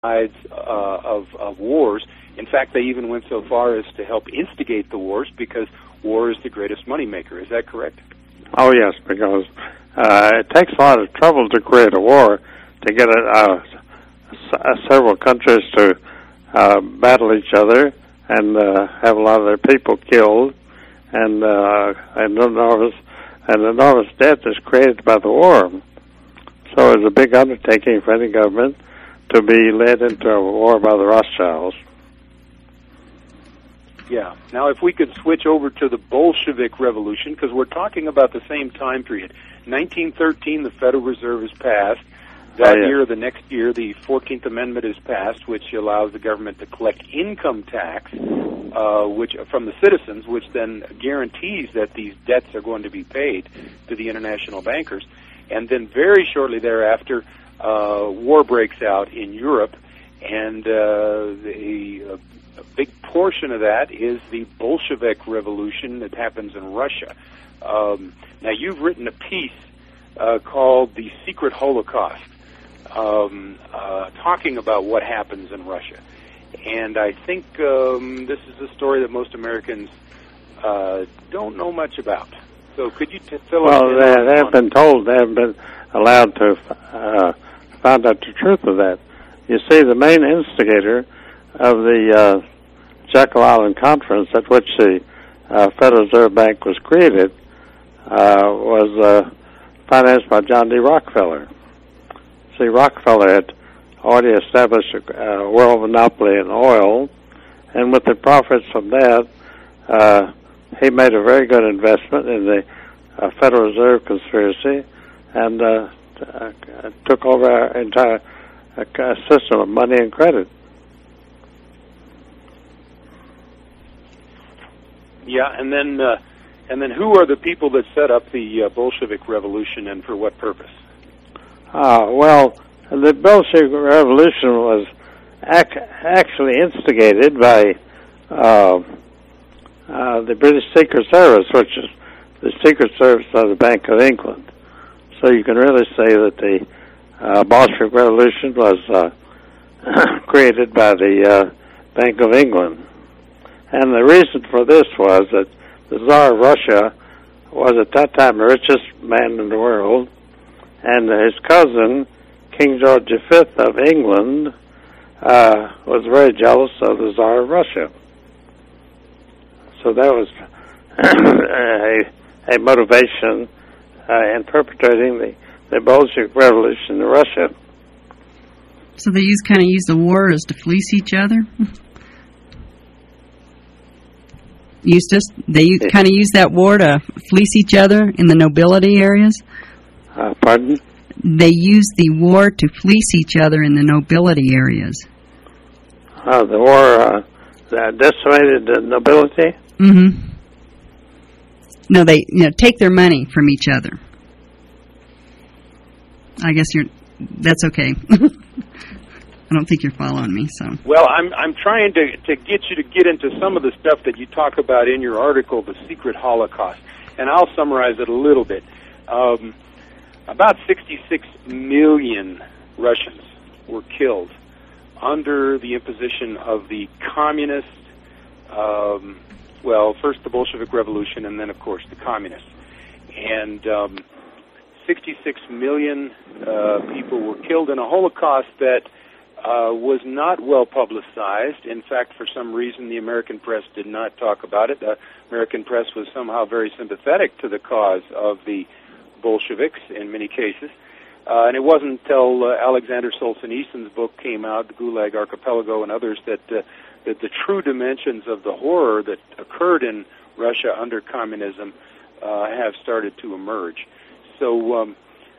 sides of wars. In fact, they even went so far as to help instigate the wars because war is the greatest moneymaker. Is that correct? Oh, yes, because it takes a lot of trouble to create a war, to get several countries to battle each other and have a lot of their people killed, and enormous debt is created by the war. So it's a big undertaking for any government to be led into a war by the Rothschilds. Yeah. Now, if we could switch over to the Bolshevik Revolution, because we're talking about the same time period. 1913, the Federal Reserve is passed. That year, the next year, the 14th Amendment is passed, which allows the government to collect income tax which from the citizens, which then guarantees that these debts are going to be paid to the international bankers. And then very shortly thereafter, war breaks out in Europe, and a big portion of that is the Bolshevik Revolution that happens in Russia. Now, you've written a piece called The Secret Holocaust, talking about what happens in Russia. And I think this is a story that most Americans don't know much about. So could you fill us in? Well, they have been told, they haven't been allowed to find out the truth of that. You see, the main instigator of the Jekyll Island Conference, at which the Federal Reserve Bank was created, was financed by John D. Rockefeller. See, Rockefeller had already established a world monopoly in oil, and with the profits from that, he made a very good investment in the Federal Reserve conspiracy and took over our entire system of money and credit. Yeah, and then who are the people that set up the Bolshevik Revolution, and for what purpose? Well, the Bolshevik Revolution was actually instigated by the British Secret Service, which is the Secret Service of the Bank of England. So you can really say that the Bolshevik Revolution was created by the Bank of England. And the reason for this was that the Tsar of Russia was at that time the richest man in the world, and his cousin, King George V of England, was very jealous of the Tsar of Russia. So that was a motivation in perpetrating the Bolshevik Revolution in Russia. So they kind of use the war as to fleece each other? Eustace, they kind of use that war to fleece each other in the nobility areas? Pardon? They use the war to fleece each other in the nobility areas. The war decimated the nobility? Mm-hmm. No, they take their money from each other. I guess that's okay. I don't think you're following me. So. Well, I'm trying to get you to get into some of the stuff that you talk about in your article, The Secret Holocaust, and I'll summarize it a little bit. About 66 million Russians were killed under the imposition of the communist, first the Bolshevik Revolution and then, of course, the communists. And 66 million people were killed in a Holocaust that was not well publicized. In fact, for some reason, the American press did not talk about it. The American press was somehow very sympathetic to the cause of the Bolsheviks in many cases. And it wasn't until Alexander Solzhenitsyn's book came out, The Gulag Archipelago and others, that the true dimensions of the horror that occurred in Russia under communism have started to emerge. So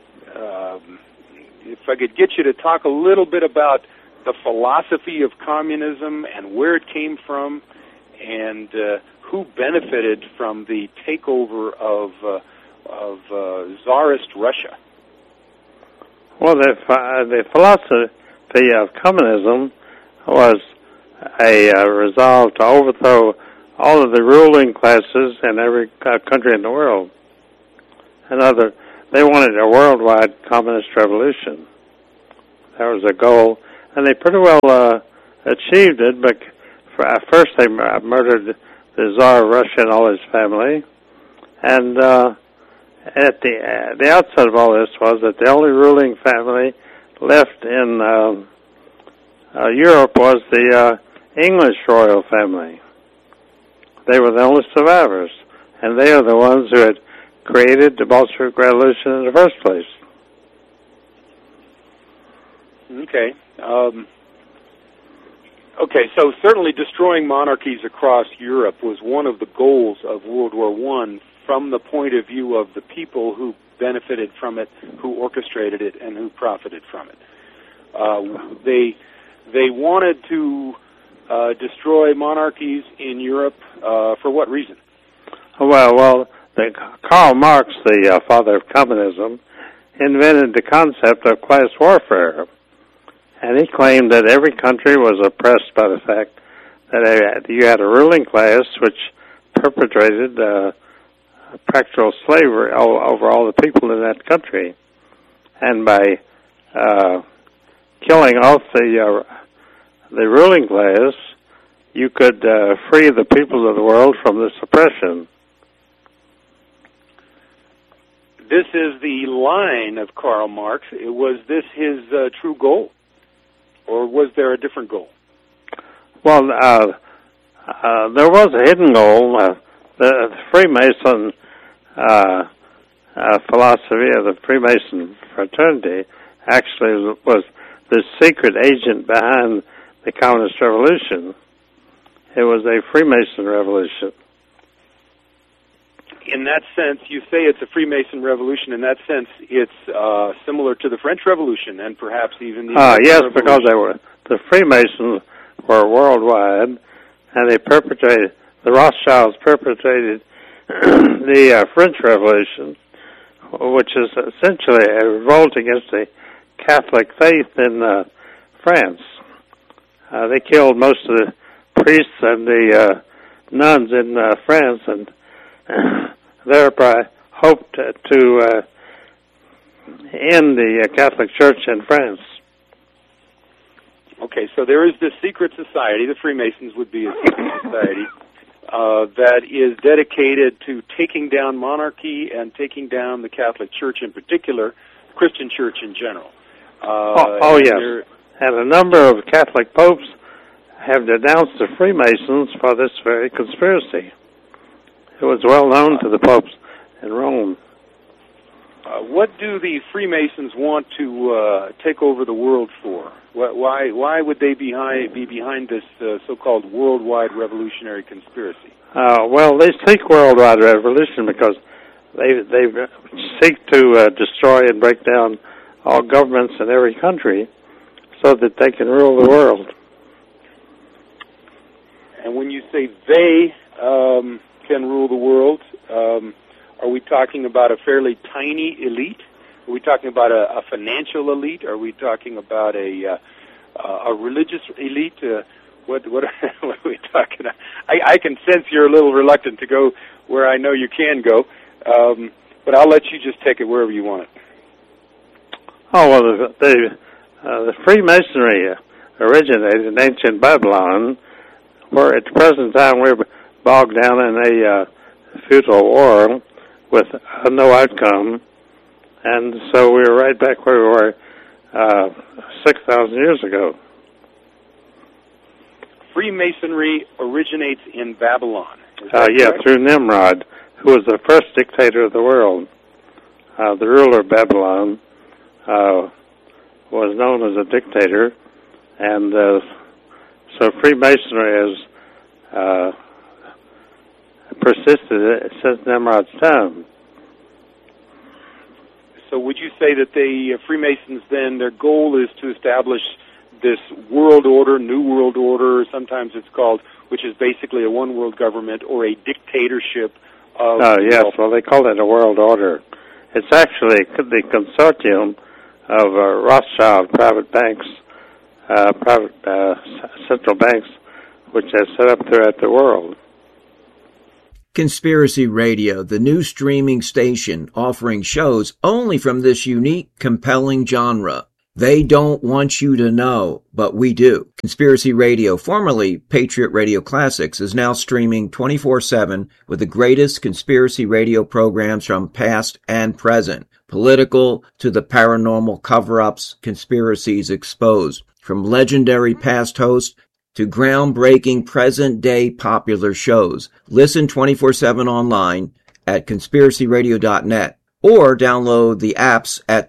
if I could get you to talk a little bit about the philosophy of communism and where it came from and who benefited from the takeover of Tsarist Russia. Well, the philosophy of communism was a resolve to overthrow all of the ruling classes in every country in the world. They wanted a worldwide communist revolution. That was a goal And they pretty well achieved it, but first they murdered the Tsar of Russia and all his family. And at the outset of all this was that the only ruling family left in Europe was the English royal family. They were the only survivors, and they are the ones who had created the Bolshevik Revolution in the first place. Okay. Okay, so certainly destroying monarchies across Europe was one of the goals of World War I from the point of view of the people who benefited from it, who orchestrated it, and who profited from it. They wanted to destroy monarchies in Europe for what reason? Well, Karl Marx, the father of communism, invented the concept of class warfare. And he claimed that every country was oppressed by the fact that you had a ruling class which perpetrated practical slavery over all the people in that country. And by killing off the ruling class, you could free the people of the world from this oppression. This is the line of Karl Marx. Was this his true goal? Or was there a different goal? Well, there was a hidden goal. The Freemason philosophy of the Freemason fraternity actually was the secret agent behind the Communist Revolution. It was a Freemason revolution. In that sense, you say it's a Freemason revolution. In that sense, it's similar to the French Revolution and perhaps even the yes, because the Freemasons were worldwide, and the Rothschilds perpetrated the French Revolution, which is essentially a revolt against the Catholic faith in France. They killed most of the priests and the nuns in France, and thereby hoped to end the Catholic Church in France. Okay, so there is this secret society, the Freemasons would be a secret society, that is dedicated to taking down monarchy and taking down the Catholic Church in particular, Christian Church in general. Yes. And a number of Catholic popes have denounced the Freemasons for this very conspiracy. It was well known to the popes in Rome. What do the Freemasons want to take over the world for? Why would they be behind this so-called worldwide revolutionary conspiracy? Well, they seek worldwide revolution because they seek to destroy and break down all governments in every country so that they can rule the world. And when you say they can rule the world, are we talking about a fairly tiny elite? Are we talking about a financial elite? Are we talking about a religious elite? What are we talking about? I can sense you're a little reluctant to go where I know you can go, but I'll let you just take it wherever you want it. Oh, well, the Freemasonry originated in ancient Babylon, where at the present time we're bogged down in a futile war with no outcome, and so we're right back where we were 6,000 years ago. Freemasonry originates in Babylon. Through Nimrod, who was the first dictator of the world. The ruler of Babylon was known as a dictator, and so Freemasonry has persisted since Nimrod's time. So would you say that the Freemasons then, their goal is to establish this world order, new world order, sometimes it's called, which is basically a one world government or a dictatorship of... yes, well, they call it a world order. It's actually the consortium of Rothschild private banks, central banks, which are set up throughout the world. Conspiracy Radio, the new streaming station offering shows only from this unique, compelling genre. They don't want you to know, but we do. Conspiracy Radio, formerly Patriot Radio Classics, is now streaming 24/7 with the greatest conspiracy radio programs from past and present. Political to the paranormal cover-ups, conspiracies exposed. From legendary past hosts to groundbreaking present-day popular shows. Listen 24/7 online at conspiracyradio.net or download the apps at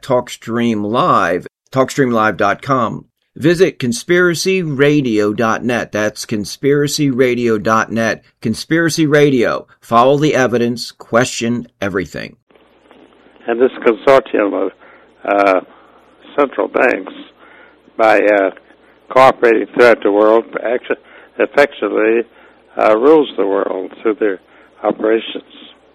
TalkStreamLive.com. Visit conspiracyradio.net. That's conspiracyradio.net. Conspiracy Radio. Follow the evidence. Question everything. And this consortium of central banks, by cooperating throughout the world, actually effectively rules the world through their operations.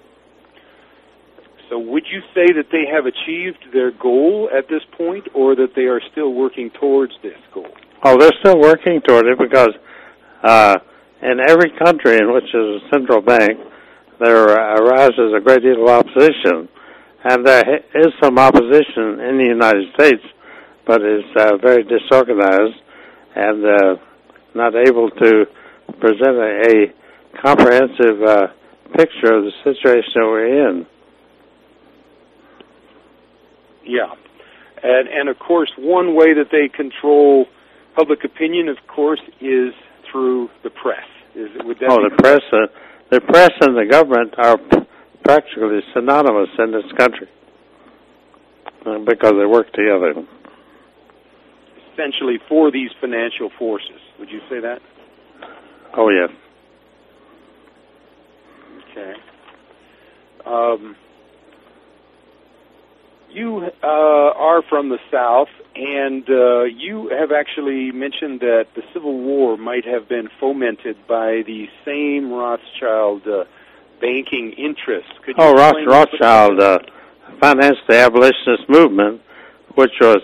So would you say that they have achieved their goal at this point, or that they are still working towards this goal? Oh, they're still working toward it, because in every country in which there's a central bank, there arises a great deal of opposition. And there is some opposition in the United States, but it's very disorganized and not able to present a comprehensive picture of the situation that we're in. Yeah. And of course, one way that they control public opinion, of course, is through the press. Would that be press, the press and the government are practically synonymous in this country because they work together. Essentially for these financial forces. Would you say that? Oh, yes. Okay. You are from the South, and you have actually mentioned that the Civil War might have been fomented by the same Rothschild banking interests. Could you Rothschild financed the abolitionist movement, which was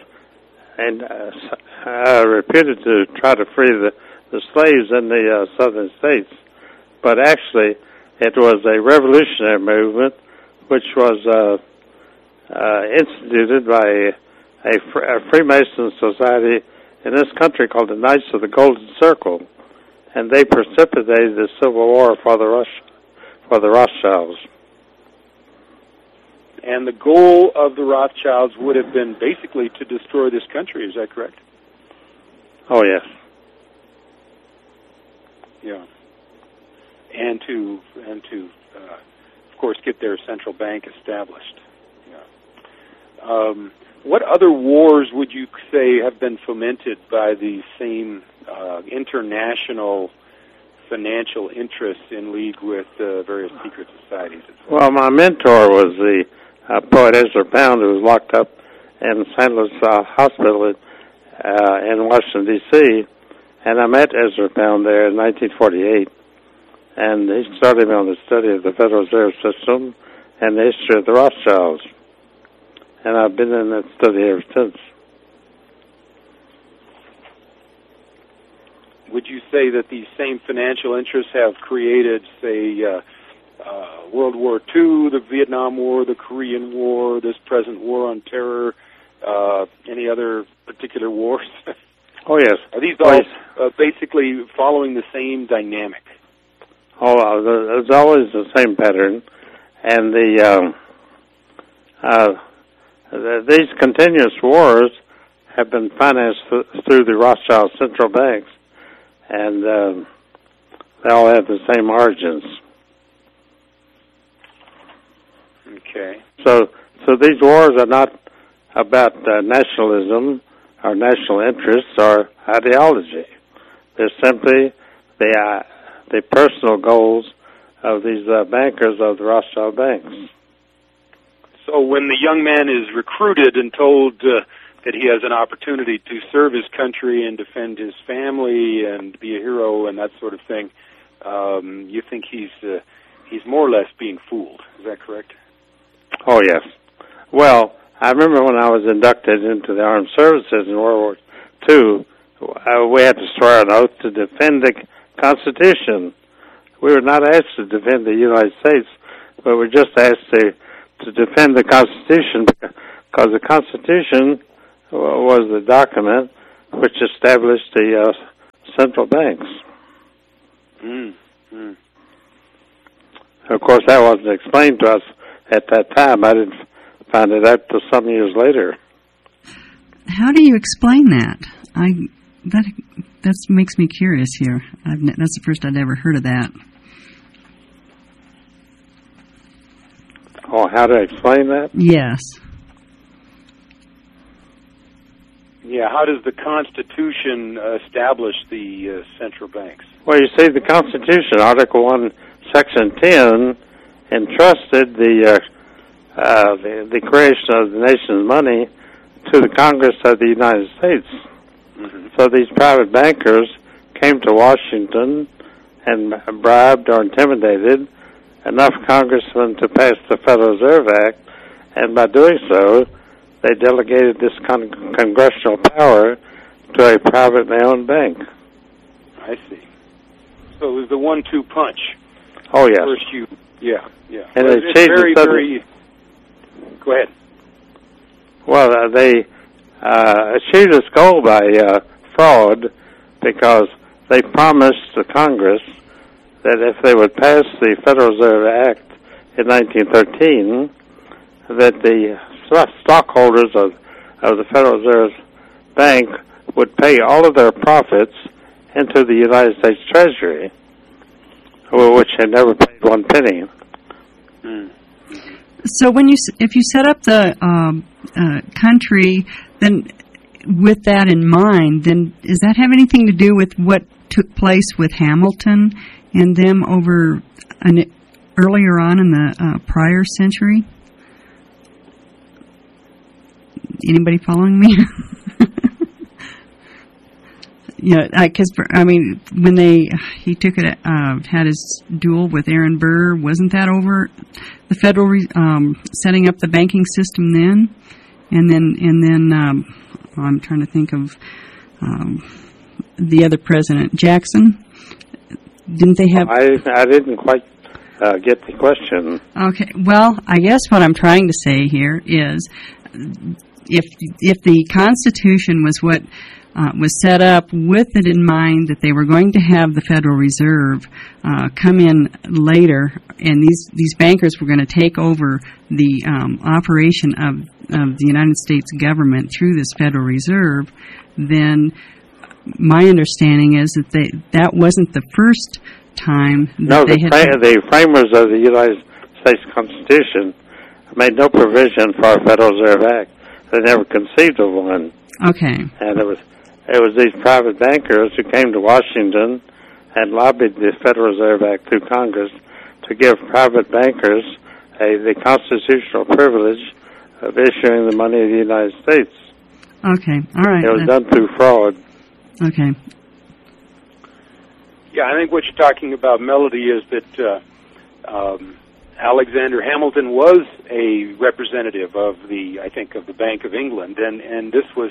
reputed to try to free the slaves in the southern states. But actually, it was a revolutionary movement which was instituted by a Freemason society in this country called the Knights of the Golden Circle, and they precipitated the Civil War for the Rothschilds. And the goal of the Rothschilds would have been basically to destroy this country. Is that correct? Oh, yes. Yeah. And to of course, get their central bank established. What other wars would you say have been fomented by the same international financial interests in league with various secret societies? Well, my mentor was the poet Ezra Pound, who was locked up in St. Louis Hospital in Washington, D.C., and I met Ezra Pound there in 1948, and he started me on the study of the Federal Reserve System and the history of the Rothschilds. And I've been in that study ever since. Would you say that these same financial interests have created, say, World War II, the Vietnam War, the Korean War, this present war on terror, any other particular wars? Oh, yes. Are these all basically following the same dynamic? Oh, there's always the same pattern. And these continuous wars have been financed through the Rothschild central banks, and they all have the same origins. Okay. So these wars are not about nationalism or national interests or ideology. They're simply the personal goals of these bankers of the Rothschild banks. So when the young man is recruited and told that he has an opportunity to serve his country and defend his family and be a hero and that sort of thing, you think he's more or less being fooled. Is that correct? Oh, yes. Well, I remember when I was inducted into the armed services in World War II, we had to swear an oath to defend the Constitution. We were not asked to defend the United States, but we were just asked to defend the Constitution, because the Constitution was the document which established the central banks. Mm-hmm. Of course, that wasn't explained to us at that time. I didn't find it out till some years later. How do you explain that? That makes me curious here. That's the first I'd ever heard of that. Oh, how to explain that? Yes. Yeah, how does the Constitution establish the central banks? Well, you see, the Constitution, Article 1, Section 10, entrusted the creation of the nation's money to the Congress of the United States. Mm-hmm. So these private bankers came to Washington and bribed or intimidated enough congressmen to pass the Federal Reserve Act, and by doing so, they delegated this congressional power to a privately owned bank. I see. So it was the 1-2 punch. Oh, yes. First yeah. And well, they changed very. Go ahead. Well, they achieved this goal by fraud because they promised the Congress that if they would pass the Federal Reserve Act in 1913, that the stockholders of the Federal Reserve Bank would pay all of their profits into the United States Treasury, which had never paid one penny. So if you set up the country, then with that in mind, then does that have anything to do with what took place with Hamilton and them over earlier on in the prior century? Anybody following me? Because when he took it, had his duel with Aaron Burr, wasn't that over the federal setting up the banking system then? And then I'm trying to think of the other president, Jackson. Didn't they have? I didn't quite get the question. Okay, well, I guess what I'm trying to say here is, if the Constitution was what was set up with it in mind that they were going to have the Federal Reserve come in later, and these bankers were going to take over the operation of the United States government through this Federal Reserve, then my understanding is that that wasn't the first time that the framers of the United States Constitution made no provision for a Federal Reserve Act. They never conceived of one. Okay. And it was these private bankers who came to Washington and lobbied the Federal Reserve Act through Congress to give private bankers the constitutional privilege of issuing the money of the United States. Okay, all right. It was done through fraud. Okay. Yeah, I think what you're talking about, Melody, is that Alexander Hamilton was a representative of the Bank of England, and this was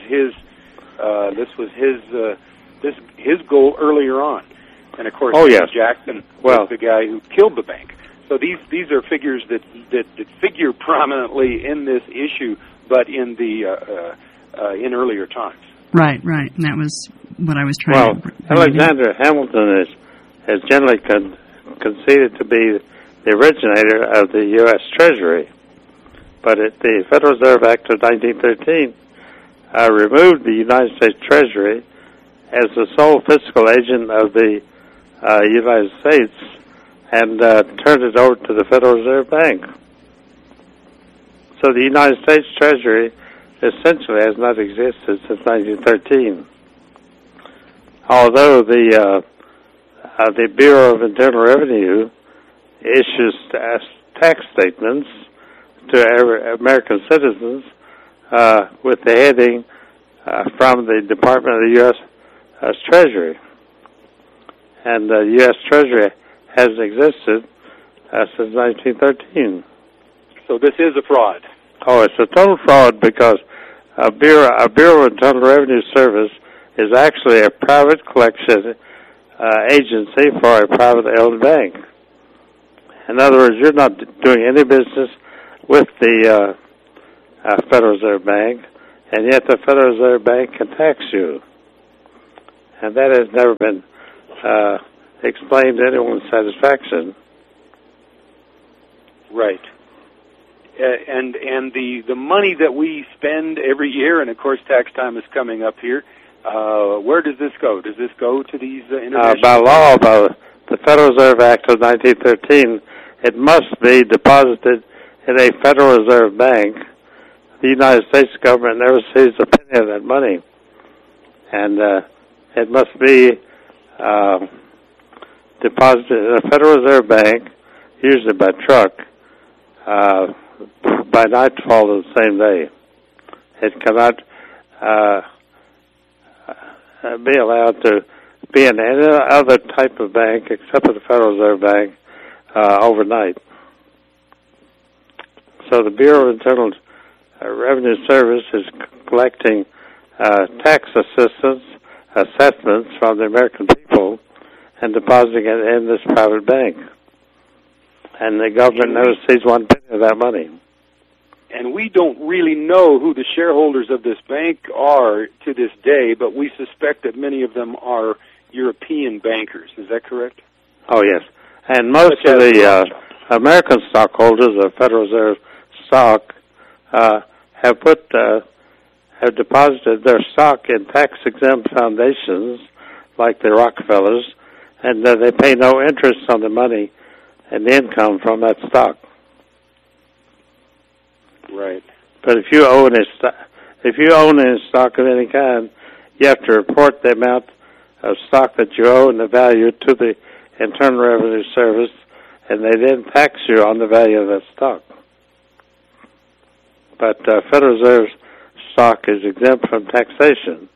his goal earlier on. And of course, Jackson was the guy who killed the bank. So these are figures that figure prominently in this issue, but in in earlier times. Right, and that was what I was trying to... Alexander Hamilton is generally conceded to be the originator of the U.S. Treasury, but the Federal Reserve Act of 1913 removed the United States Treasury as the sole fiscal agent of the United States and turned it over to the Federal Reserve Bank. So the United States Treasury essentially has not existed since 1913. Although the Bureau of Internal Revenue issues tax statements to American citizens with the heading from the Department of the U.S. Treasury. And the U.S. Treasury hasn't existed since 1913. So this is a fraud. Oh, it's a total fraud because a Bureau of Internal Revenue Service is actually a private collection agency for a privately owned bank. In other words, you're not doing any business with the Federal Reserve Bank, and yet the Federal Reserve Bank can tax you. And that has never been explained to anyone's satisfaction. Right. And the money that we spend every year, and of course tax time is coming up here, where does this go? Does this go to these international... By law, by the Federal Reserve Act of 1913, it must be deposited in a Federal Reserve Bank. The United States government never sees a penny of that money. And it must be deposited in a Federal Reserve Bank, usually by truck, by nightfall of the same day. It cannot be allowed to be in any other type of bank except for the Federal Reserve Bank overnight. So the Bureau of Internal Revenue Service is collecting tax assessments from the American people and depositing it in this private bank. And the government never sees one penny of that money. And we don't really know who the shareholders of this bank are to this day, but we suspect that many of them are European bankers. Is that correct? Oh, yes. And most of the American stockholders of Federal Reserve stock have deposited their stock in tax-exempt foundations like the Rockefellers, and they pay no interest on the money and the income from that stock. Right. But if you own any stock of any kind, you have to report the amount of stock that you owe and the value to the Internal Revenue Service, and they then tax you on the value of that stock. But Federal Reserve stock is exempt from taxation.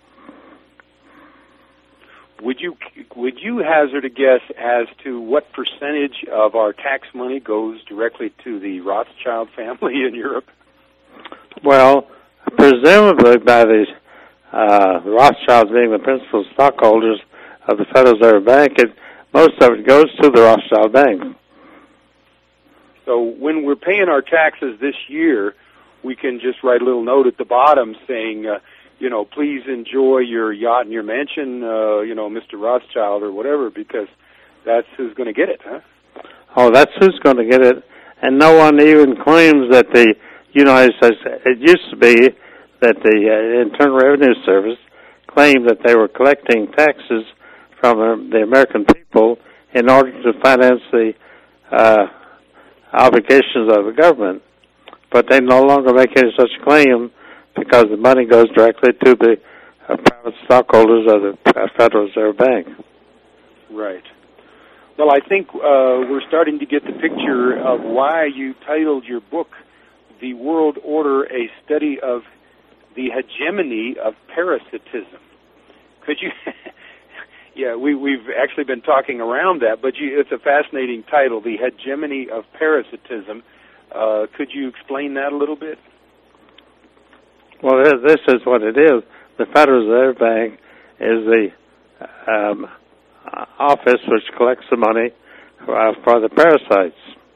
Would you hazard a guess as to what percentage of our tax money goes directly to the Rothschild family in Europe? Well, presumably by the Rothschilds being the principal stockholders of the Federal Reserve Bank, most of it goes to the Rothschild Bank. So when we're paying our taxes this year, we can just write a little note at the bottom saying, please enjoy your yacht and your mansion, Mr. Rothschild or whatever, because that's who's going to get it, huh? Oh, that's who's going to get it. And no one even claims that the United States, it used to be that the Internal Revenue Service claimed that they were collecting taxes from the American people in order to finance the obligations of the government. But they no longer make any such claim because the money goes directly to the private stockholders of the Federal Reserve Bank. Right. Well, I think we're starting to get the picture of why you titled your book, The World Order, a Study of the Hegemony of Parasitism. Could you... Yeah, we've actually been talking around that, but it's a fascinating title, The Hegemony of Parasitism. Could you explain that a little bit? Well, this is what it is. The Federal Reserve Bank is the office which collects the money for the parasites.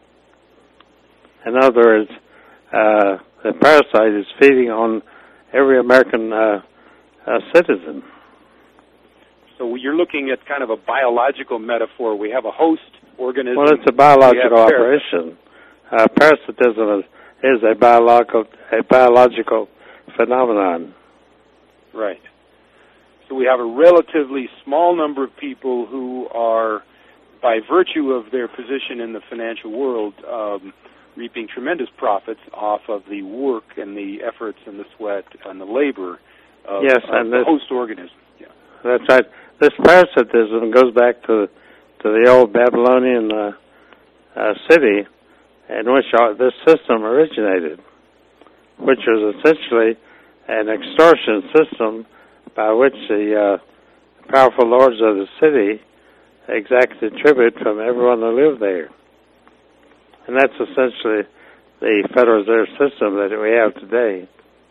In other words, the parasite is feeding on every American citizen. So you're looking at kind of a biological metaphor. We have a host organism. Well, it's a biological operation. Parasitism is a biological phenomenon. Right. So we have a relatively small number of people who are, by virtue of their position in the financial world, reaping tremendous profits off of the work and the efforts and the sweat and the labor of, the host organism. Yeah. That's right. This parasitism goes back to the old Babylonian city in which this system originated, which was essentially an extortion system by which the powerful lords of the city exacted tribute from everyone who lived there. And that's essentially the Federal Reserve System that we have today.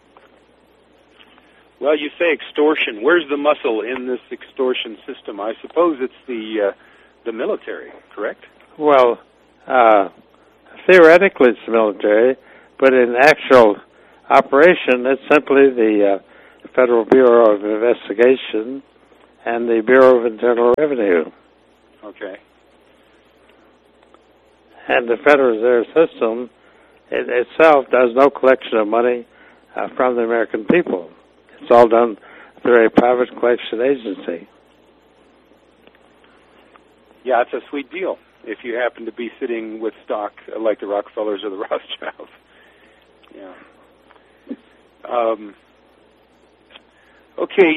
Well, you say extortion. Where's the muscle in this extortion system? I suppose it's the military, correct? Well, theoretically it's the military, but in actual operation, it's simply the Federal Bureau of Investigation and the Bureau of Internal Revenue. Okay. And the Federal Reserve System itself does no collection of money from the American people. It's all done through a private collection agency. Yeah, it's a sweet deal if you happen to be sitting with stock like the Rockefellers or the Rothschilds. Yeah. Okay,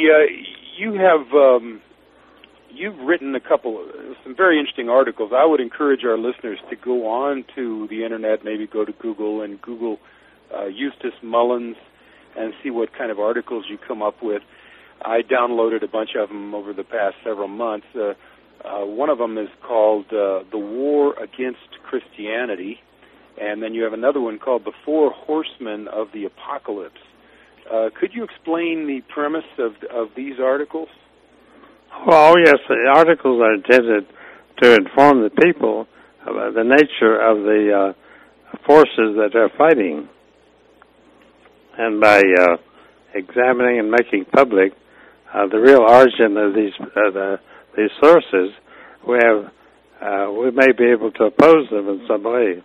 you've written some very interesting articles. I would encourage our listeners to go on to the internet, maybe go to Google and Google Eustace Mullins and see what kind of articles you come up with. I downloaded a bunch of them over the past several months. One of them is called The War Against Christianity, and then you have another one called The Four Horsemen of the Apocalypse. Could you explain the premise of these articles? Well, yes, the articles are intended to inform the people about the nature of the forces that they're fighting. And by examining and making public the real origin of these sources, we may be able to oppose them in some way.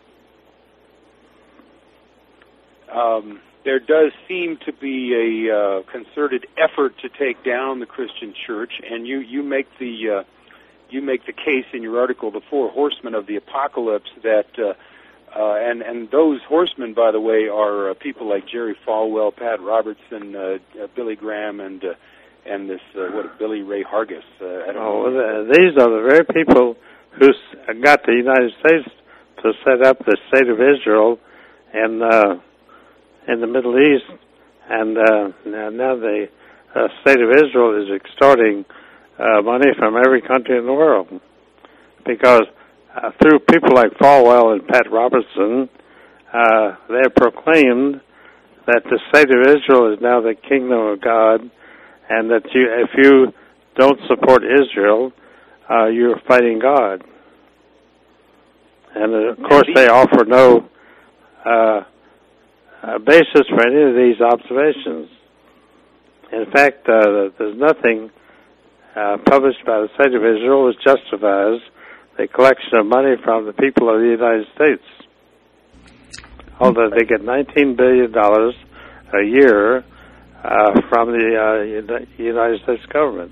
There does seem to be a concerted effort to take down the Christian Church, and you make the case in your article, The Four Horsemen of the Apocalypse, that and those horsemen, by the way, are people like Jerry Falwell, Pat Robertson, Billy Graham, and this Billy Ray Hargis. These are the very people who got the United States to set up the State of Israel in the Middle East, and now the State of Israel is extorting money from every country in the world, because through people like Falwell and Pat Robertson, they have proclaimed that the State of Israel is now the kingdom of God, and that if you don't support Israel, you're fighting God. And of course, they offer no basis for any of these observations. In fact, there's nothing published by the State of Israel which justifies the collection of money from the people of the United States. Although they get $19 billion a year from the United States government.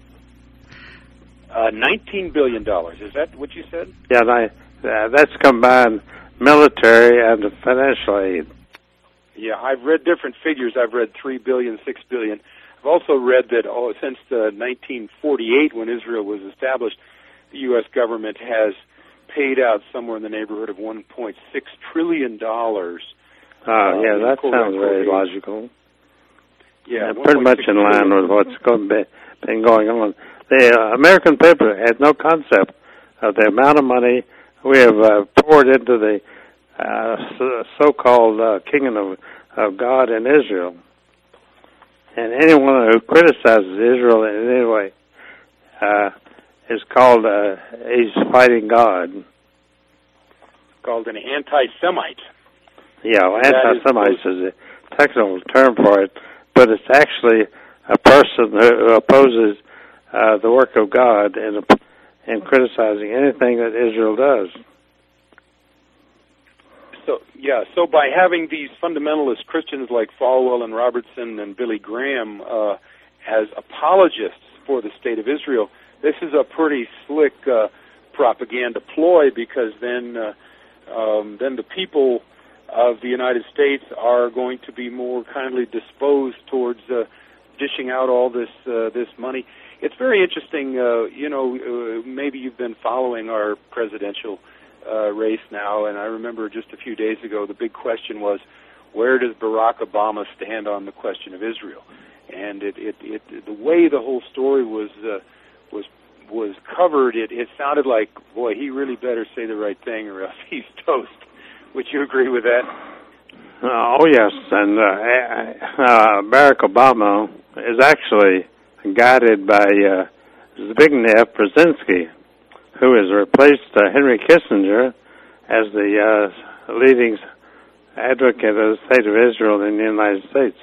$19 billion, is that what you said? Yeah, that's combined military and financial aid. Yeah, I've read different figures. I've read $3 billion, $6 billion. I've also read that since 1948, when Israel was established, the U.S. government has paid out somewhere in the neighborhood of $1.6 trillion. Yeah, that sounds very logical. Yeah, pretty much in line with what's been going on. The American people had no concept of the amount of money we have poured into the so-called kingdom of God in Israel. And anyone who criticizes Israel in any way is called, he's fighting God. Called an anti-Semite. Yeah, well, anti-Semite is a technical term for it, but it's actually a person who opposes the work of God in criticizing anything that Israel does. So by having these fundamentalist Christians like Falwell and Robertson and Billy Graham as apologists for the State of Israel, this is a pretty slick propaganda ploy, because then the people of the United States are going to be more kindly disposed towards dishing out all this money. It's very interesting. Maybe you've been following our presidential race now, and I remember just a few days ago the big question was, where does Barack Obama stand on the question of Israel? And the way the whole story was covered, it sounded like, boy, he really better say the right thing or else he's toast. Would you agree with that? Oh yes, and Barack Obama is actually guided by Zbigniew Brzezinski, who has replaced Henry Kissinger as the leading advocate of the state of Israel in the United States.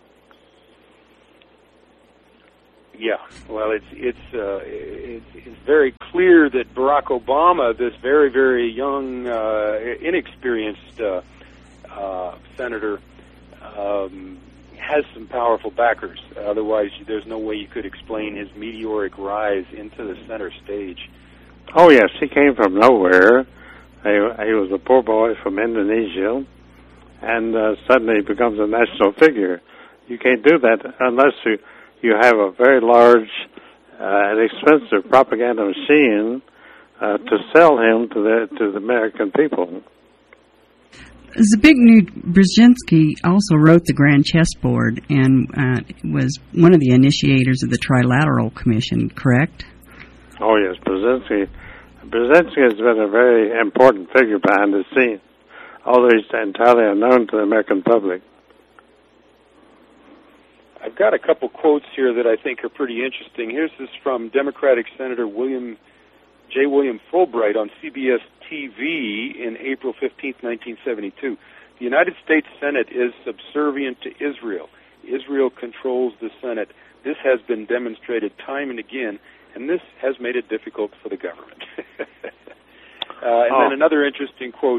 Yeah, well, it's very clear that Barack Obama, this very, very young, inexperienced senator, has some powerful backers. Otherwise, there's no way you could explain his meteoric rise into the center stage. Oh yes, he came from nowhere. He was a poor boy from Indonesia, and suddenly becomes a national figure. You can't do that unless you have a very large and expensive propaganda machine to sell him to the American people. Zbigniew Brzezinski also wrote the Grand Chessboard and was one of the initiators of the Trilateral Commission, correct? Oh yes, Brzezinski has been a very important figure behind the scenes, although he's entirely unknown to the American public. I've got a couple quotes here that I think are pretty interesting. Here's this from Democratic Senator J. William Fulbright on CBS TV in April 15, 1972. The United States Senate is subservient to Israel. Israel controls the Senate. This has been demonstrated time and again, and this has made it difficult for the government. Then another interesting quote,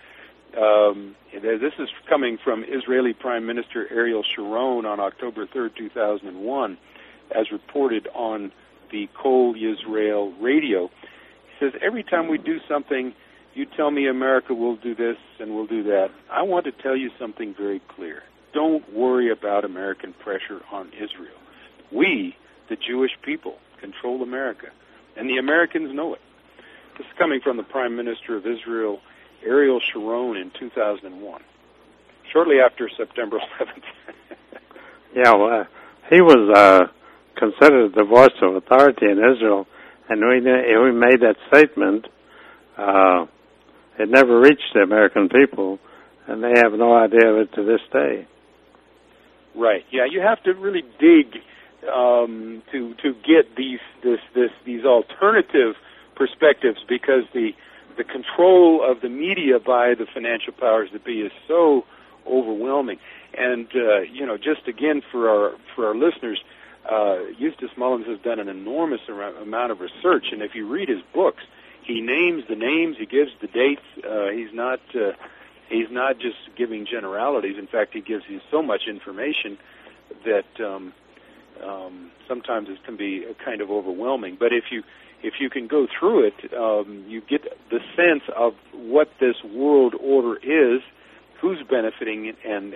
this is coming from Israeli Prime Minister Ariel Sharon on October 3rd, 2001, as reported on the Kol Yisrael radio. He says, every time we do something, you tell me America will do this and will do that. I want to tell you something very clear. Don't worry about American pressure on Israel. We, the Jewish people, control America, and the Americans know it. This is coming from the Prime Minister of Israel, Ariel Sharon, in 2001, shortly after September 11th. Yeah, well, he was considered the voice of authority in Israel, and when we made that statement, it never reached the American people, and they have no idea of it to this day. Right. Yeah, you have to really dig to get these alternative perspectives, because the control of the media by the financial powers that be is so overwhelming. And just again for our listeners, Eustace Mullins has done an enormous amount of research, and if you read his books, he names the names, he gives the dates. He's not just giving generalities. In fact, he gives you so much information that sometimes it can be kind of overwhelming. But if you can go through it, you get the sense of what this world order is, who's benefiting, and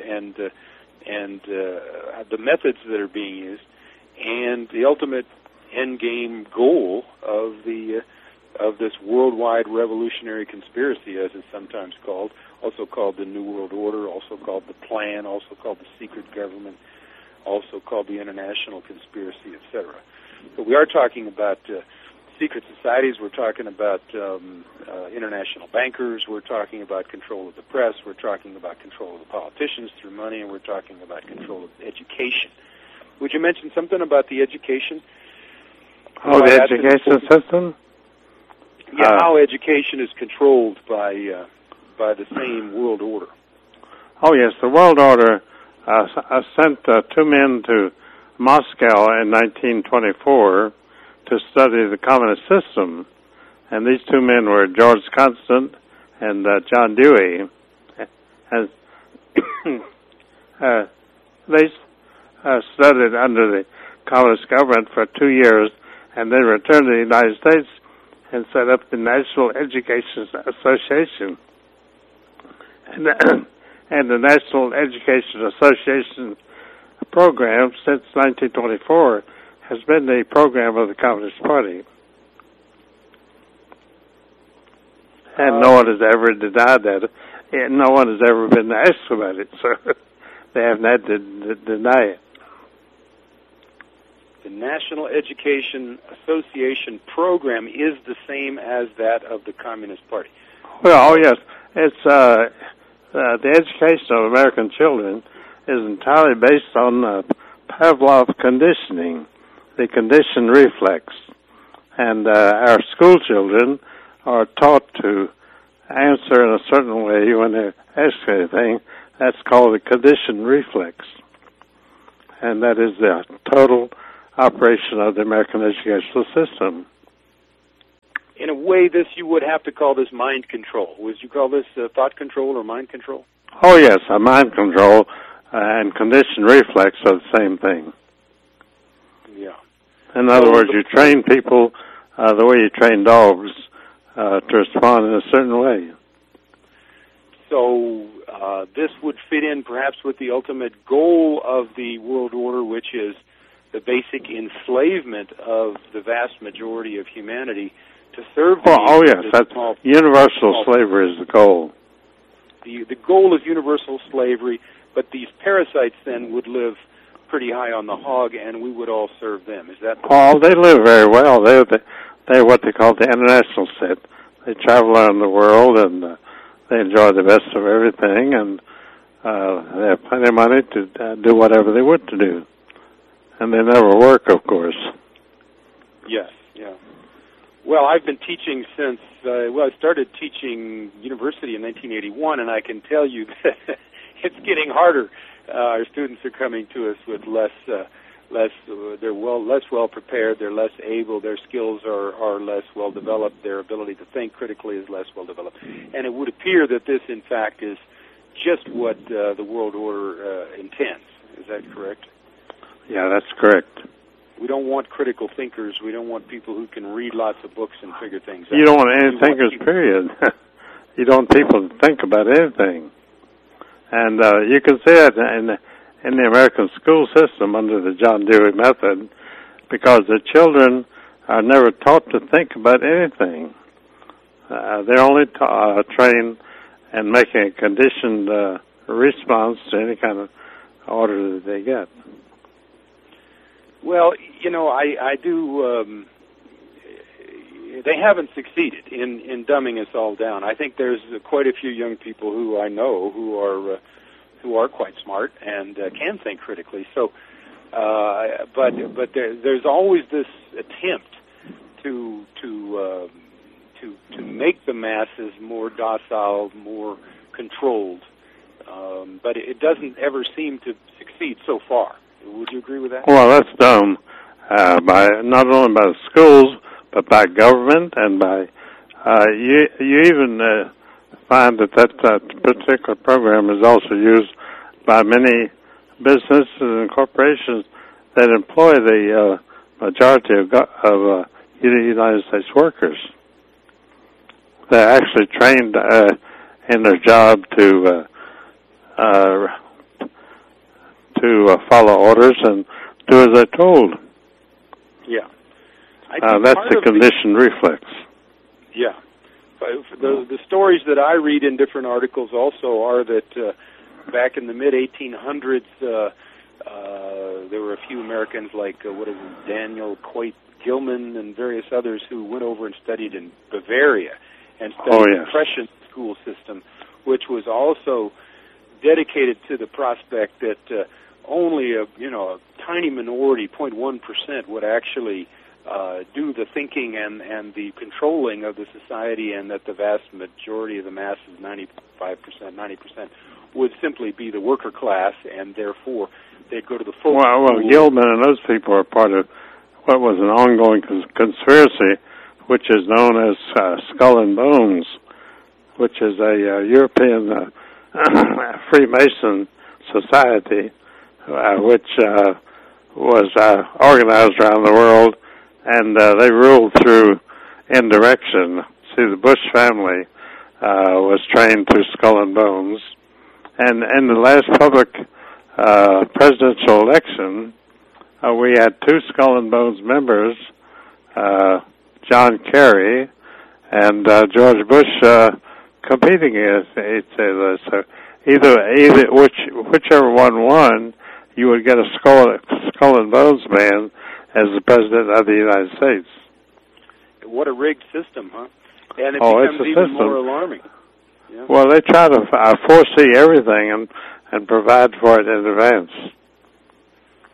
the methods that are being used, and the ultimate end game goal of this worldwide revolutionary conspiracy, as it's sometimes called, also called the New World Order, also called the Plan, also called the secret government, also called the international conspiracy, etc. But we are talking about secret societies, we're talking about international bankers, we're talking about control of the press, we're talking about control of the politicians through money, and we're talking about control of education. Would you mention something about the education? Oh, the education system? Yeah, how education is controlled by the same world order. Oh, yes, the world order sent two men to Moscow in 1924 to study the communist system, and these two men were George Constant and John Dewey. And they studied under the communist government for 2 years, and then returned to the United States and set up the National Education Association. And the National Education Association program since 1924 has been the program of the Communist Party. And no one has ever denied that. And no one has ever been asked about it, so they haven't had to deny it. The National Education Association program is the same as that of the Communist Party. Well, oh yes, it's the education of American children is entirely based on Pavlov conditioning, the conditioned reflex, and our school children are taught to answer in a certain way when they ask anything. That's called a conditioned reflex. And that is the total operation of the American educational system. In a way, you would have to call this mind control. Would you call this thought control or mind control? Oh, yes, mind control and conditioned reflex are the same thing. Yeah. In other words, you train people the way you train dogs to respond in a certain way. So this would fit in perhaps with the ultimate goal of the world order, which is the basic enslavement of the vast majority of humanity to serve the oh yes, that's universal slavery is the goal. The goal is universal slavery, but these parasites then would live pretty high on the hog, and we would all serve them. Is that? Oh, they live very well. They're what they call the international set. They travel around the world, and they enjoy the best of everything, and they have plenty of money to do whatever they want to do. And they never work, of course. Yes, yeah. Well, I've been teaching since, I started teaching university in 1981, and I can tell you that it's getting harder. Our students are coming to us with they're less well prepared, they're less able, their skills are less well developed, their ability to think critically is less well developed. And it would appear that this, in fact, is just what the world order intends. Is that correct? Yeah, that's correct. We don't want critical thinkers. We don't want people who can read lots of books and figure things out. You don't want any thinkers, period. You don't want people to think about anything. And you can see it in the American school system under the John Dewey method, because the children are never taught to think about anything. They're only trained in making a conditioned response to any kind of order that they get. Well, I do. They haven't succeeded in dumbing us all down. I think there's quite a few young people who I know who are quite smart and can think critically. So, but there's always this attempt to make the masses more docile, more controlled. But it doesn't ever seem to succeed so far. Would you agree with that? Well, that's done by not only by the schools, but by government, and by you even find that particular program is also used by many businesses and corporations that employ the majority of United States workers. They're actually trained in their job to follow orders and do as they're told. Yeah. That's the conditioned reflex. Yeah. The stories that I read in different articles also are that back in the mid-1800s, there were a few Americans like, Daniel Coit Gilman and various others who went over and studied in Bavaria and studied the Prussian school system, which was also dedicated to the prospect that only a tiny minority, 0.1%, would actually do the thinking and the controlling of the society, and that the vast majority of the masses, 95%, 90%, would simply be the worker class, and therefore they'd go to the folk school. Well, Gilman and those people are part of what was an ongoing conspiracy, which is known as Skull and Bones, which is a European Freemason society, which was organized around the world, and they ruled through indirection. See, the Bush family was trained through Skull and Bones, and in the last public presidential election, we had two Skull and Bones members, John Kerry and George Bush, competing against each other. So either whichever one won, you would get a Skull and Bones man as the president of the United States. What a rigged system, huh? And it becomes even more alarming. Yeah. Well, they try to foresee everything and provide for it in advance.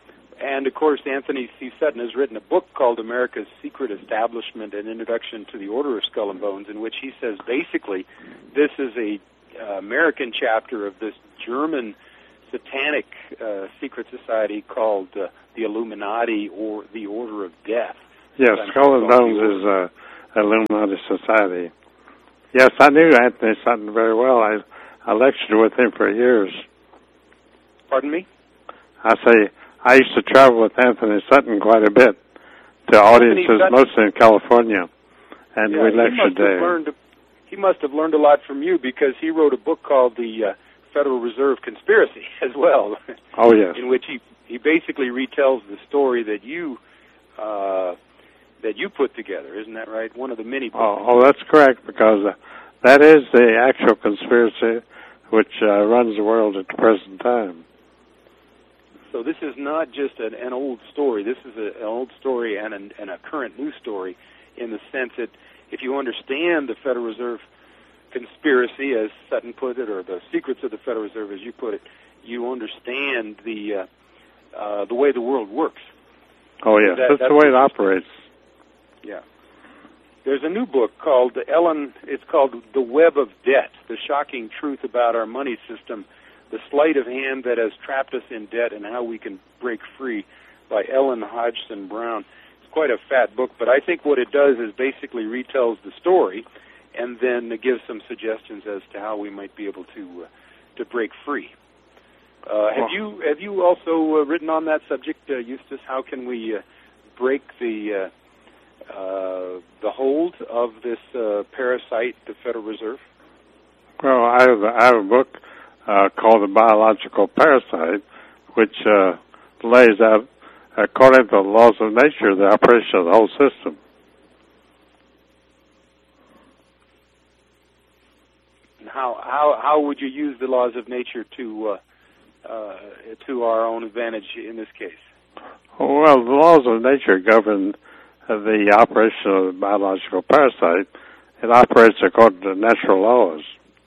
And, of course, Anthony C. Sutton has written a book called America's Secret Establishment, an Introduction to the Order of Skull and Bones, in which he says basically this is a American chapter of this German satanic secret society called the Illuminati, or the Order of Death. Yes, Skull and Bones is Illuminati Society. Yes, I knew Anthony Sutton very well. I lectured with him for years. Pardon me? I say I used to travel with Anthony Sutton quite a bit to audiences mostly in California, and we lectured there. He must have learned a lot from you, because he wrote a book called The Federal Reserve Conspiracy as well. Oh, yes. In which he basically retells the story that you put together. Isn't that right? One of the many books. Oh, that's correct, because that is the actual conspiracy which runs the world at the present time. So this is not just an old story. This is an old story and a current news story, in the sense that if you understand the Federal Reserve conspiracy, as Sutton put it, or the secrets of the Federal Reserve, as you put it, you understand the way the world works. Oh, yes. That's the way it operates. Yeah. There's a new book called it's called The Web of Debt, The Shocking Truth About Our Money System, The Sleight of Hand That Has Trapped Us in Debt and How We Can Break Free, by Ellen Hodgson Brown. It's quite a fat book, but I think what it does is basically retells the story, and then it gives some suggestions as to how we might be able to break free. Have you also written on that subject, Eustace? How can we break the hold of this parasite, the Federal Reserve? Well, I have a book called The Biological Parasite, which lays out, according to the laws of nature, the operation of the whole system. And how would you use the laws of nature to our own advantage in this case? Well, the laws of nature govern the operation of the biological parasite. It operates according to natural laws,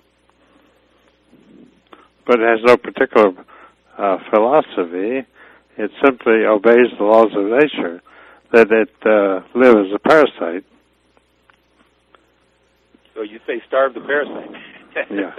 but it has no particular philosophy. It simply obeys the laws of nature, that it live as a parasite. So you say starve the parasite. Yeah.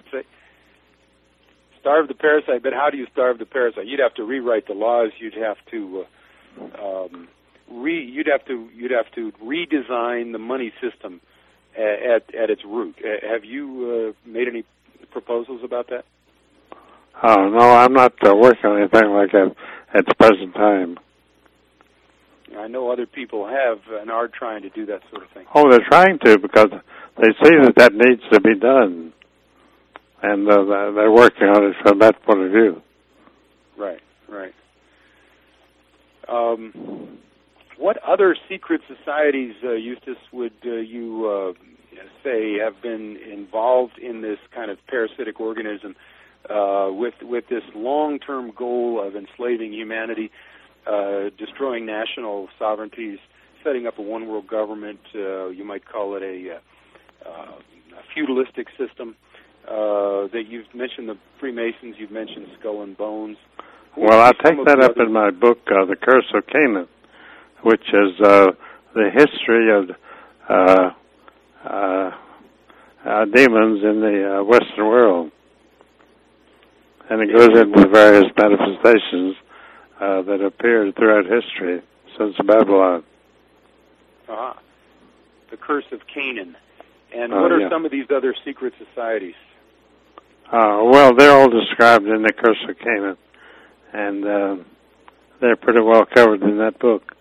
Starve the parasite, but how do you starve the parasite? You'd have to rewrite the laws. You'd have to you'd have to redesign the money system at its root. Have you made any proposals about that? Oh, no, I'm not working on anything like that at the present time. I know other people have and are trying to do that sort of thing. Oh, they're trying to, because they see that needs to be done, and they're working on it from that point of view. Right. What other secret societies, Eustace, would you say have been involved in this kind of parasitic organism with this long-term goal of enslaving humanity, destroying national sovereignties, setting up a one-world government? You might call it a feudalistic system. That you've mentioned the Freemasons, you've mentioned Skull and Bones. Well, I take that up in my book, The Curse of Canaan, which is the history of demons in the Western world. And it goes into various manifestations that appeared throughout history since Babylon. The Curse of Canaan. And what are some of these other secret societies? Well, they're all described in The Curse of Canaan, and they're pretty well covered in that book.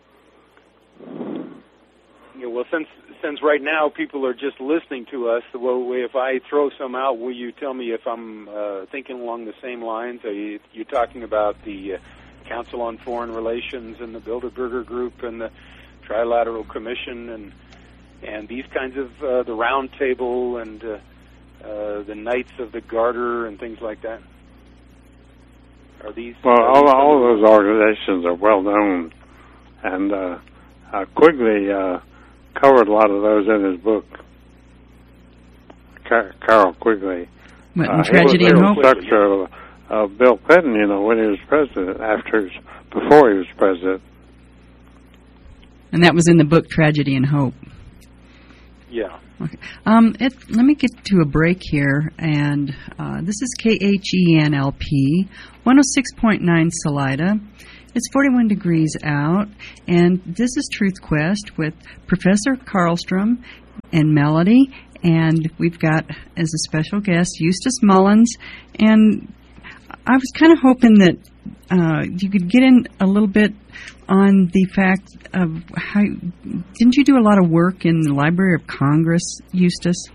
Yeah, well, since right now people are just listening to us, well, if I throw some out, will you tell me if I'm thinking along the same lines? Are you talking about the Council on Foreign Relations and the Bilderberger Group and the Trilateral Commission and these kinds of the Round Table and the Knights of the Garter and things like that? Are these? Well, all those organizations are well known, and Quigley covered a lot of those in his book. Carroll Quigley. What, Tragedy and Hope? Structure of Bill Clinton, when he was president, before he was president. And that was in the book Tragedy and Hope. Yeah. Okay. Let me get to a break here, and this is KHENLP, 106.9 Salida. It's 41 degrees out, and this is Truth Quest with Professor Karlstrom and Melody, and we've got, as a special guest, Eustace Mullins, and I was kind of hoping that you could get in a little bit on the fact of how, didn't you do a lot of work in the Library of Congress, Eustace?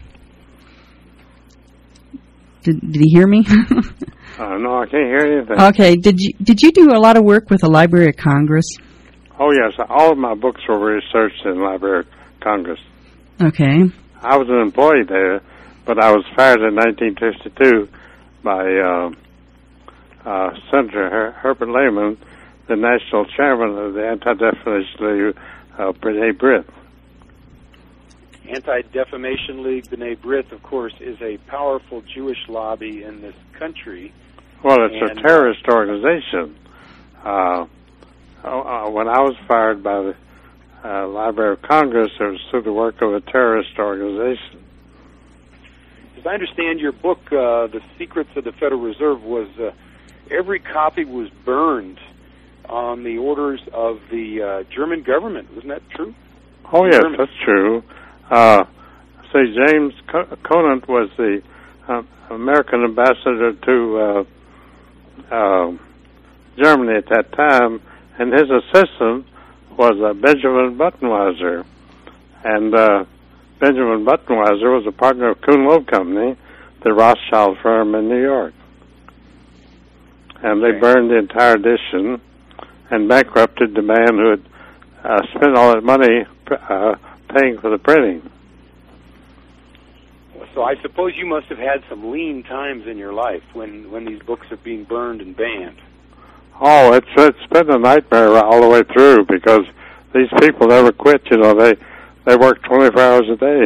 Did he hear me? No, I can't hear anything. Okay, did you do a lot of work with the Library of Congress? Oh, yes. All of my books were researched in the Library of Congress. Okay. I was an employee there, but I was fired in 1952 by Senator Herbert Lehman, the national chairman of the Anti-Defamation League, B'nai B'rith. Anti-Defamation League B'nai B'rith, of course, is a powerful Jewish lobby in this country. Well, it's a terrorist organization. When I was fired by the Library of Congress, it was through the work of a terrorist organization. As I understand your book, The Secrets of the Federal Reserve, was every copy was burned on the orders of the German government. Wasn't that true? Oh, yes, that's true. James Conant was the American ambassador to Germany at that time, and his assistant was Benjamin Buttenweiser. And Benjamin Buttenweiser was a partner of Kuhn Loeb Company, the Rothschild firm in New York. And they burned the entire edition and bankrupted the man who had spent all that money paying for the printing. So I suppose you must have had some lean times in your life when these books are being burned and banned. Oh, it's been a nightmare all the way through because these people never quit. They work 24 hours a day.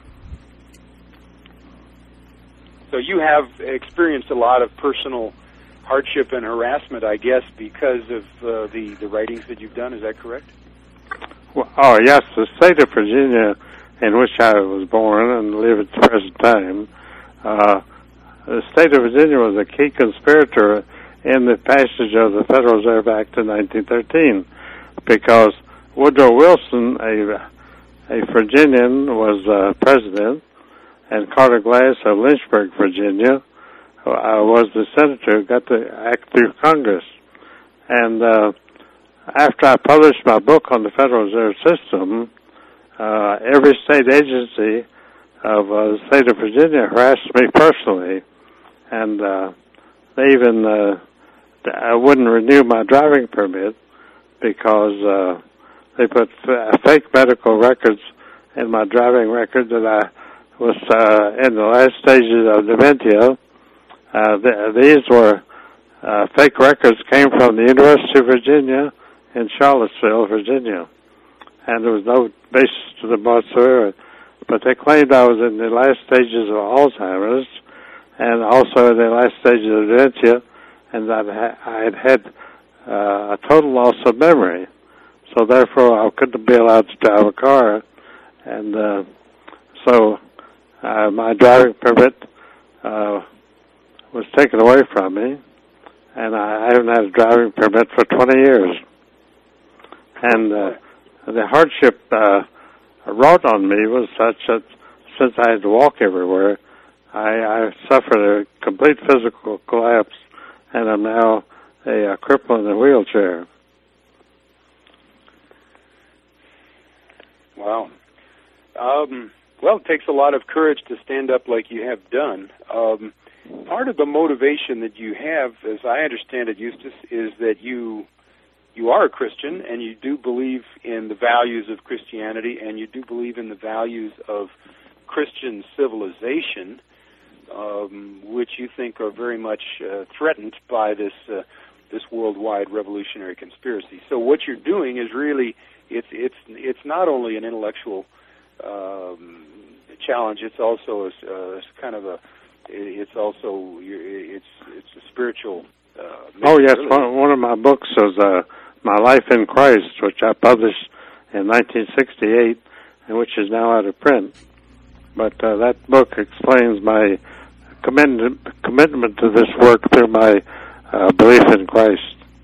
So you have experienced a lot of personal hardship and harassment, I guess, because of the writings that you've done. Is that correct? Well, oh, yes. The state of Virginia, in which I was born and live at the present time, the state of Virginia was a key conspirator in the passage of the Federal Reserve Act in 1913, because Woodrow Wilson, a Virginian, was president, and Carter Glass of Lynchburg, Virginia, was the senator who got the act through Congress. And after I published my book on the Federal Reserve System, every state agency of the state of Virginia harassed me personally, and they even wouldn't renew my driving permit because they put fake medical records in my driving record that I was in the last stages of dementia. These were fake records came from the University of Virginia in Charlottesville, Virginia, and there was no basis to them whatsoever. But they claimed I was in the last stages of Alzheimer's and also in the last stages of dementia, and that I had a total loss of memory. So therefore, I couldn't be allowed to drive a car, and so my driving permit was taken away from me, and I haven't had a driving permit for 20 years. And the hardship wrought on me was such that since I had to walk everywhere, I suffered a complete physical collapse, and I'm now a cripple in a wheelchair. Wow. Well, it takes a lot of courage to stand up like you have done. Part of the motivation that you have, as I understand it, Eustace, is that you are a Christian and you do believe in the values of Christianity and you do believe in the values of Christian civilization, which you think are very much threatened by this worldwide revolutionary conspiracy. So what you're doing is really it's not only an intellectual challenge; it's also a kind of a it's also it's a spiritual. Oh yes, really. one of my books is My Life in Christ, which I published in 1968, and which is now out of print. But that book explains my commitment to this work through my belief in Christ.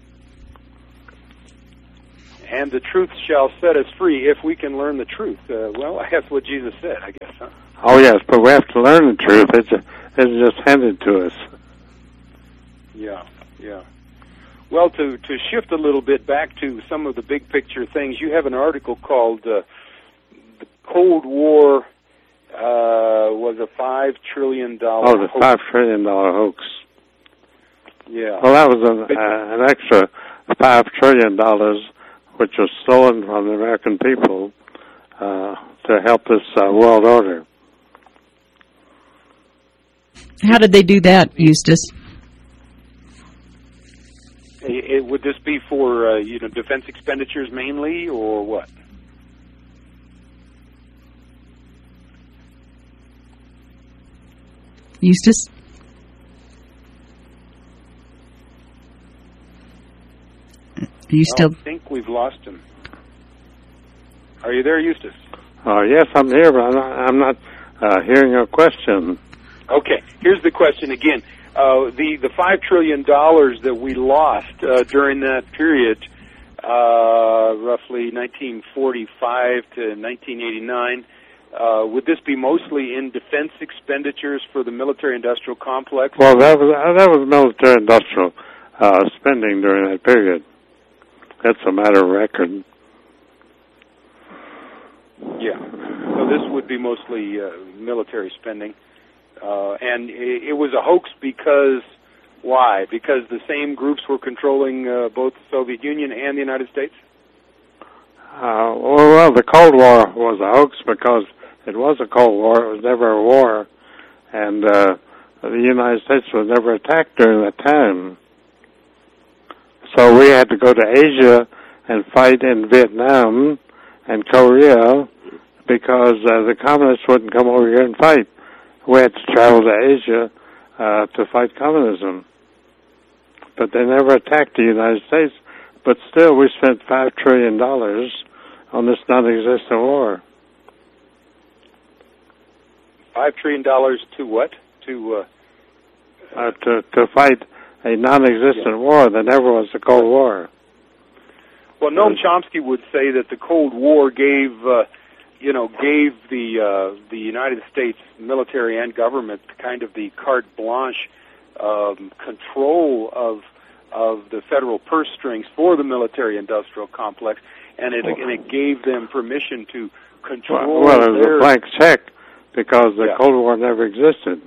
And the truth shall set us free if we can learn the truth. Well, that's what Jesus said, I guess, huh? Oh yes, but we have to learn the truth. It's just handed to us. Yeah. Well, to shift a little bit back to some of the big picture things, you have an article called "The Cold War was a $5 trillion Oh, the $5 trillion hoax. Yeah. Well, that was an extra $5 trillion, which was stolen from the American people to help this world order. How did they do that, Eustace? Would this be for defense expenditures mainly, or what? Eustace? Are you still? I think we've lost him. Are you there, Eustace? Yes, I'm here, but I'm not hearing your question. Okay, here's the question again. The $5 trillion that we lost during that period, roughly 1945 to 1989, would this be mostly in defense expenditures for the military-industrial complex? Well, that was military-industrial spending during that period. That's a matter of record. Yeah. So this would be mostly military spending. And it was a hoax because, why? Because the same groups were controlling both the Soviet Union and the United States? Well, the Cold War was a hoax because it was a Cold War. It was never a war. And the United States was never attacked during that time. So we had to go to Asia and fight in Vietnam and Korea because the communists wouldn't come over here and fight. We had to travel to Asia to fight communism. But they never attacked the United States. But still, we spent $5 trillion on this non-existent war. $5 trillion to what? To fight a non-existent war that never was a Cold War. Well, Noam Chomsky would say that the Cold War gave the United States military and government kind of the carte blanche control of the federal purse strings for the military-industrial complex, and it gave them permission to control. Well, it was a blank check because the Cold War never existed.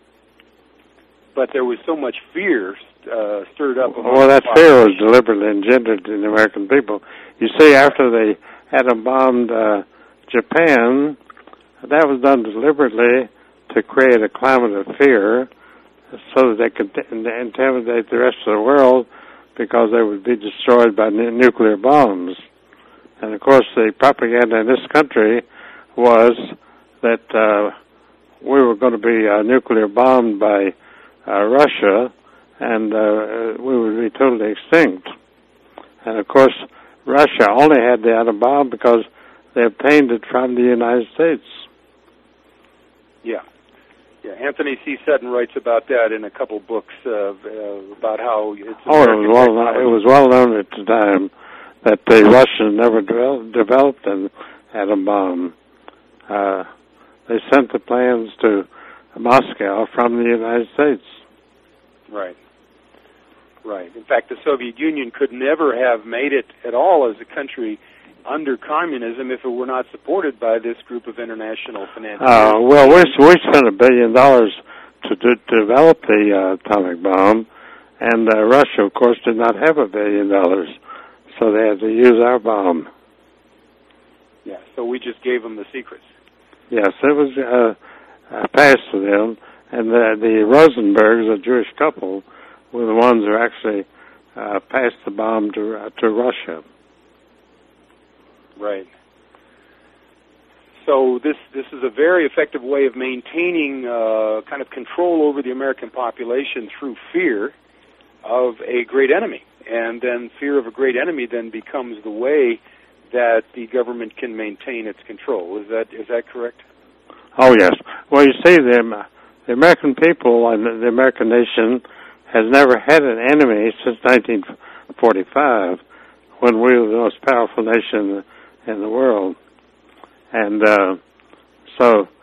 But there was so much fear stirred up. Well, that fear was deliberately engendered in the American people. You see, after they atom bombed Japan, that was done deliberately to create a climate of fear so that they could intimidate the rest of the world because they would be destroyed by nuclear bombs. And, of course, the propaganda in this country was that we were going to be nuclear bombed by Russia, and we would be totally extinct. And, of course, Russia only had the atom bomb because they obtained it from the United States. Yeah. Anthony C. Sutton writes about that in a couple books about how it's. It was well known at the time that the Russians never developed an atom bomb. They sent the plans to Moscow from the United States. Right. In fact, the Soviet Union could never have made it at all as a country under communism if it were not supported by this group of international financiers. Well, we spent $1 billion to develop the atomic bomb, and Russia, of course, did not have $1 billion, so they had to use our bomb. Yeah, so we just gave them the secrets. Yes, it was passed to them, and the Rosenbergs, a Jewish couple, were the ones who actually passed the bomb to Russia. Right. So this is a very effective way of maintaining kind of control over the American population through fear of a great enemy. And then fear of a great enemy then becomes the way that the government can maintain its control. Is that correct? Oh, yes. Well, you see, the American people and the American nation has never had an enemy since 1945, when we were the most powerful nation in the world. And so